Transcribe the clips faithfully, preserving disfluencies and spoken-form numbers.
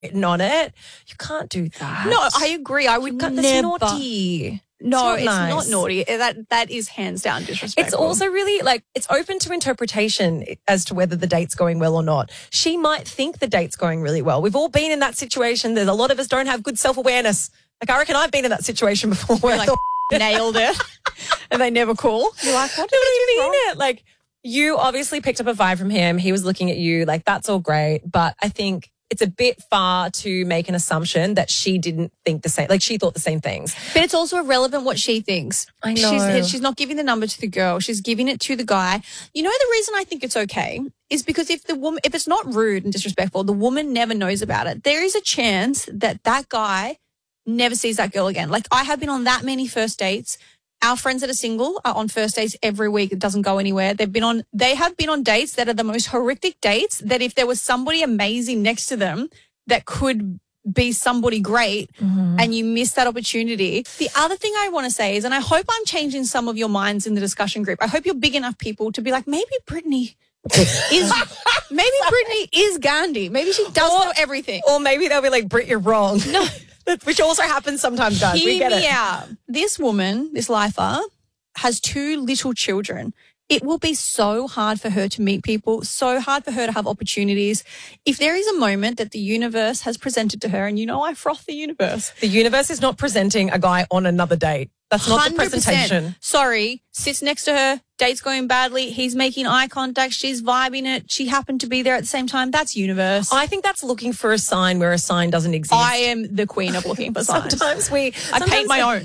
written on it. You can't do that. No, I agree. I would That's never. naughty. No, it's it's not, not, nice. naughty. That That is hands down disrespectful. It's also really like, it's open to interpretation as to whether the date's going well or not. She might think the date's going really well. We've all been in that situation. There's a lot of us don't have good self-awareness. Like, I reckon I've been in that situation before where like, I thought, nailed it and they never call. You're like, what did what do I you do mean wrong? it? Like, you obviously picked up a vibe from him. He was looking at you. Like, that's all great. But I think it's a bit far to make an assumption that she didn't think the same. Like, she thought the same things. But it's also irrelevant what she thinks. I know. She's, she's not giving the number to the girl. She's giving it to the guy. You know, the reason I think it's okay is because if the woman, if it's not rude and disrespectful, the woman never knows about it. There is a chance that that guy never sees that girl again. Like, I have been on that many first dates. Our friends that are single are on first dates every week. It doesn't go anywhere. They've been on, they have been on dates that are the most horrific dates that if there was somebody amazing next to them that could be somebody great mm-hmm. and you miss that opportunity. The other thing I want to say is, and I hope I'm changing some of your minds in the discussion group. I hope you're big enough people to be like, maybe Brittany is, maybe Brittany is Gandhi. Maybe she does or, know everything. Or maybe they'll be like, Britt, you're wrong. No. Which also happens sometimes, guys. Hear we get me it. out. This woman, this lifer, has two little children. It will be so hard for her to meet people, so hard for her to have opportunities. If there is a moment that the universe has presented to her, and you know I froth the universe. The universe is not presenting a guy on another date. That's not the presentation. Sorry, sits next to her, date's going badly, he's making eye contact, she's vibing it, she happened to be there at the same time. That's universe. I think that's looking for a sign where a sign doesn't exist. I am the queen of looking for signs. Sometimes we... I sometimes paint my own.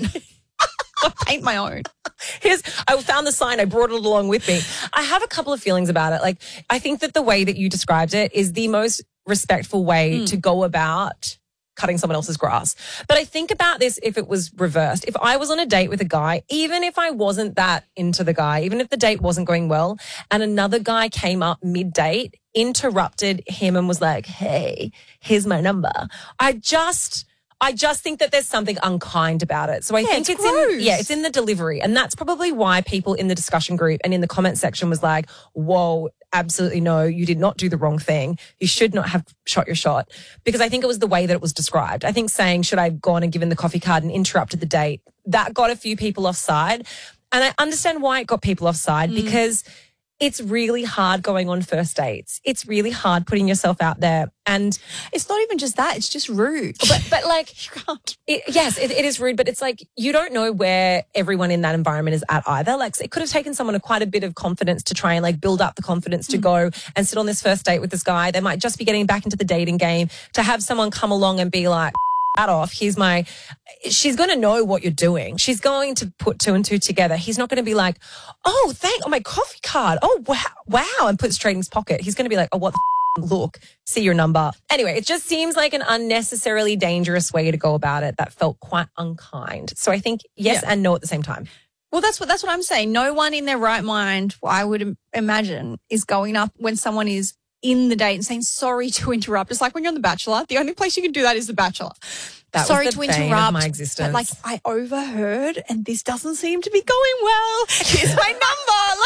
I paint my own. Here's, I found the sign. I brought it along with me. I have a couple of feelings about it. Like, I think that the way that you described it is the most respectful way mm. to go about cutting someone else's grass. But I think about this if it was reversed. If I was on a date with a guy, even if I wasn't that into the guy, even if the date wasn't going well, and another guy came up mid-date, interrupted him and was like, hey, here's my number. I just... I just think that there's something unkind about it. So I yeah, think it's, it's gross. in, yeah, it's in the delivery. And that's probably why people in the discussion group and in the comment section was like, whoa, absolutely no, you did not do the wrong thing. You should not have shot your shot. Because I think it was the way that it was described. I think saying, should I have gone and given the coffee card and interrupted the date, that got a few people offside. And I understand why it got people offside mm. because it's really hard going on first dates. It's really hard putting yourself out there. And it's not even just that. It's just rude. But, but like, you can't. It, yes, it, it is rude, but it's like you don't know where everyone in that environment is at either. Like, it could have taken someone a, quite a bit of confidence to try and like build up the confidence to mm. go and sit on this first date with this guy. They might just be getting back into the dating game. To have someone come along and be like, that off. Here's my, she's going to know what you're doing. She's going to put two and two together. He's not going to be like, oh, thank, oh, my coffee card. Oh, wow, wow. And put it straight in his pocket. He's going to be like, oh, what the f-? Look, see your number. Anyway, it just seems like an unnecessarily dangerous way to go about it that felt quite unkind. So I think yes yeah. and no at the same time. Well, that's what, that's what I'm saying. No one in their right mind, I would imagine, is going up when someone is in the date and saying sorry to interrupt. It's like when you're on The Bachelor. The only place you can do that is The Bachelor. That sorry was the to bane interrupt. Of my existence. But like, I overheard and this doesn't seem to be going well. Here's my number.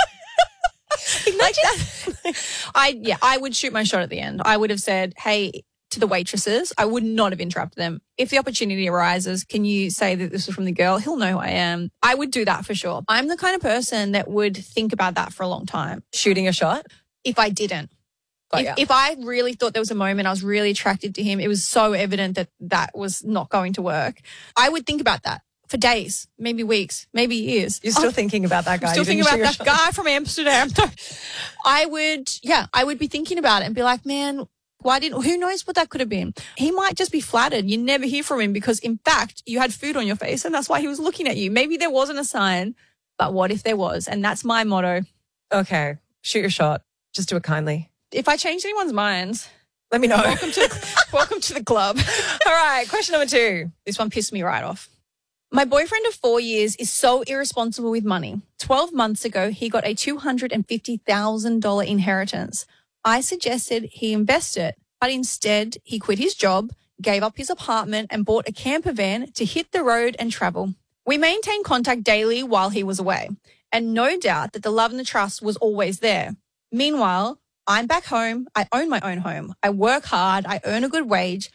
Like, like that. I yeah, I would shoot my shot at the end. I would have said, hey, to the waitresses, I would not have interrupted them. If the opportunity arises, can you say that this was from the girl? He'll know who I am. I would do that for sure. I'm the kind of person that would think about that for a long time. Shooting a shot? If I didn't. Oh, if, yeah. if I really thought there was a moment I was really attracted to him, it was so evident that that was not going to work, I would think about that for days, maybe weeks, maybe years. You're still oh, thinking about that guy. I'm still thinking about that shot. guy from Amsterdam. I would, yeah, I would be thinking about it and be like, man, why didn't, who knows what that could have been? He might just be flattered. You never hear from him because, in fact, you had food on your face and that's why he was looking at you. Maybe there wasn't a sign, but what if there was? And that's my motto. Okay, shoot your shot. Just do it kindly. If I change anyone's minds, let me know. Welcome to welcome to the club. All right, question number two. This one pissed me right off. My boyfriend of four years is so irresponsible with money. Twelve months ago, he got a two hundred fifty thousand dollars inheritance. I suggested he invest it, but instead he quit his job, gave up his apartment and bought a camper van to hit the road and travel. We maintained contact daily while he was away, and no doubt that the love and the trust was always there. Meanwhile, I'm back home. I own my own home. I work hard. I earn a good wage.